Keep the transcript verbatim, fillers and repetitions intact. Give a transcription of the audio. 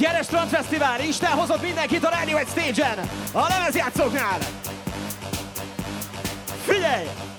Gyere Strandfesztivál, Isten hozott mindenkit a Radio egy stage-en, a lemezjátszóknál. Figyelj!